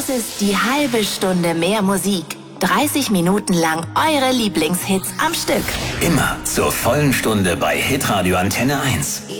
Das ist die halbe Stunde mehr Musik. 30 Minuten lang eure Lieblingshits am Stück. Immer zur vollen Stunde bei Hitradio Antenne 1.